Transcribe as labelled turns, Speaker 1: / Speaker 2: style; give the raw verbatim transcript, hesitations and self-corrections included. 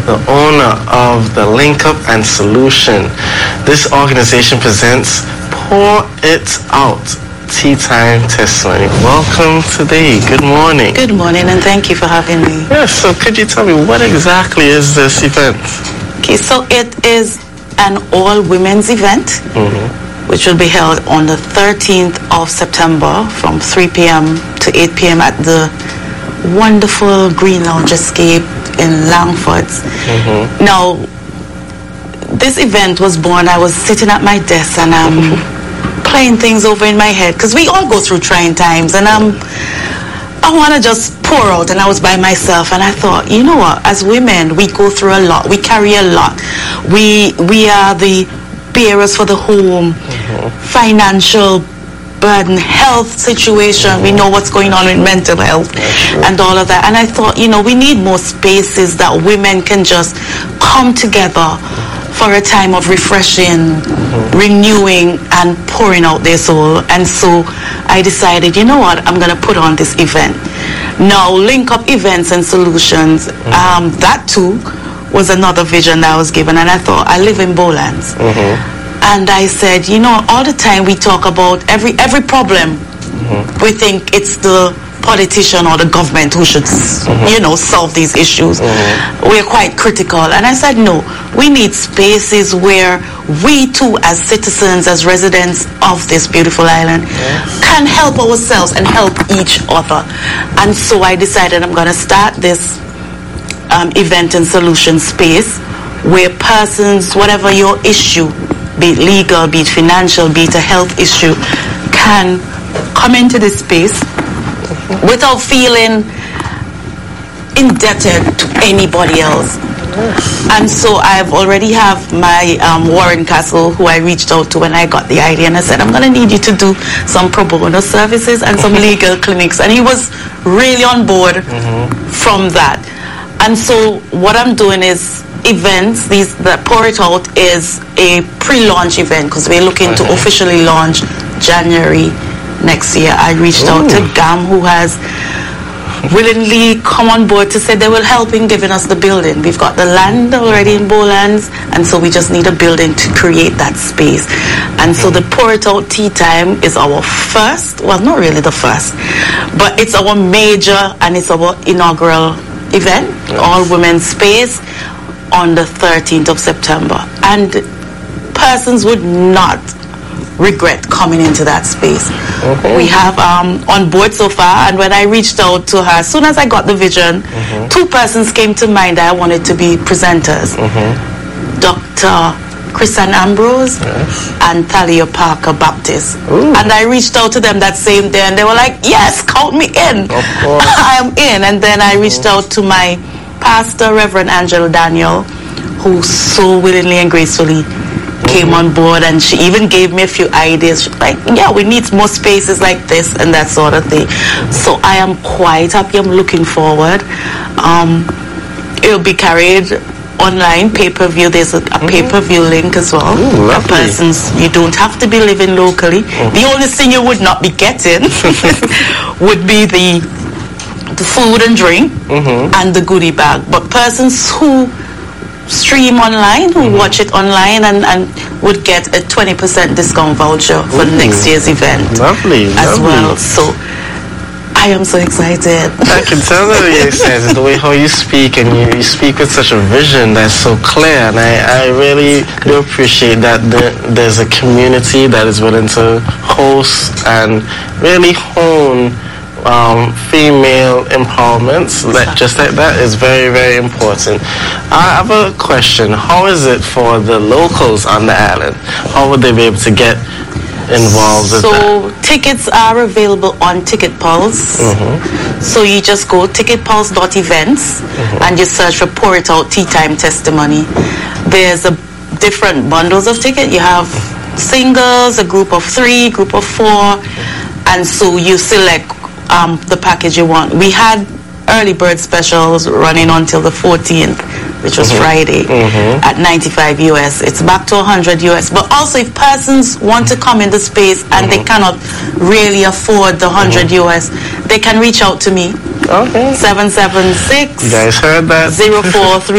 Speaker 1: the owner of the Link Up and Solution. This organization presents Pour It Out Tea Time Testimony. Welcome today. Good morning.
Speaker 2: Good morning, and thank you for having me.
Speaker 1: Yes, so could you tell me what exactly is this event?
Speaker 2: Okay, so it is an all-women's event, mm-hmm. which will be held on the thirteenth of September from three p.m. to eight p.m. at the wonderful Green Lounge Escape in Langford. Mm-hmm. Now, this event was born, I was sitting at my desk and I'm mm-hmm. playing things over in my head, because we all go through trying times, and I'm I want to just pour out, and I was by myself, and I thought, you know what, as women, we go through a lot, we carry a lot, we we are the bearers for the home, mm-hmm. financial burden, health situation, mm-hmm. we know what's going on with mental health and all of that, and I thought, you know, we need more spaces that women can just come together for a time of refreshing, mm-hmm. renewing, and pouring out their soul. And so I decided, you know what, I'm going to put on this event. Now, Link Up Events and Solutions, mm-hmm. um, that too was another vision that I was given, and I thought, I live in Bowlands. Mm-hmm. And I said, you know, all the time we talk about every every problem, mm-hmm. we think it's the politician or the government who should, mm-hmm. you know, solve these issues. Mm-hmm. We're quite critical. And I said, no, we need spaces where we too, as citizens, as residents of this beautiful island, yes. can help ourselves and help each other. And so I decided I'm going to start this um, event and solution space where persons, whatever your issue, be it legal, be it financial, be it a health issue, can come into this space without feeling indebted to anybody else. And so I've already have my um, Warren Castle, who I reached out to when I got the idea, and I said, I'm going to need you to do some pro bono services and some legal clinics. And he was really on board mm-hmm. from that. And so what I'm doing is events, these the Pour It Out is a pre-launch event, because we're looking okay. to officially launch January next year. I reached Ooh. out to G A M, who has willingly come on board to say they will help in giving us the building. We've got the land already in Bowlands, and so we just need a building to create that space. And so the Pour It Out Tea Time is our first, well, not really the first, but it's our major and it's our inaugural event, yes. all women's space, on the thirteenth of September. And persons would not regret coming into that space. Okay. We have um, on board so far, and when I reached out to her, as soon as I got the vision, mm-hmm. two persons came to mind that I wanted to be presenters. Mm-hmm. Doctor Christian Ambrose yes. and Thalia Parker Baptist. Ooh. And I reached out to them that same day, and they were like, yes, count me in. Of course. I am in. And then I reached out to my pastor, Reverend Angela Daniel, who so willingly and gracefully came on board, and she even gave me a few ideas. She's like, yeah, we need more spaces like this and that sort of thing. So I am quite happy. I'm looking forward. Um, it'll be carried online, pay-per-view. There's a, a pay-per-view link as well. Ooh, for persons, you don't have to be living locally. Mm-hmm. The only thing you would not be getting would be the the food and drink mm-hmm. and the goodie bag. But persons who stream online, who mm-hmm. watch it online, and, and would get a twenty percent discount voucher for Ooh. next year's event.
Speaker 1: Lovely,
Speaker 2: as
Speaker 1: lovely.
Speaker 2: well. So I am so excited.
Speaker 1: I can tell that you're excited, the way how you speak, and you, you speak with such a vision that's so clear, and I, I really do appreciate that there, there's a community that is willing to host and really hone Um, female empowerment, that, just like that is very, very important. I have a question. How is it for the locals on the island? How would they be able to get involved with
Speaker 2: so
Speaker 1: that?
Speaker 2: So tickets are available on Ticket Pulse. Mm-hmm. So you just go ticket pulse dot events mm-hmm. and you search for Pour It Out Tea Time Testimony. There's a different bundles of ticket. You have singles, a group of three, group of four, and so you select Um, the package you want. We had early bird specials running until the fourteenth, which was mm-hmm. Friday, mm-hmm. at ninety-five U S. It's back to one hundred U S. But also, if persons want to come in the space and mm-hmm. they cannot really afford the one hundred mm-hmm. U S, they can reach out to me.
Speaker 1: Okay.
Speaker 2: seven seven six
Speaker 1: You guys heard that?
Speaker 2: zero four three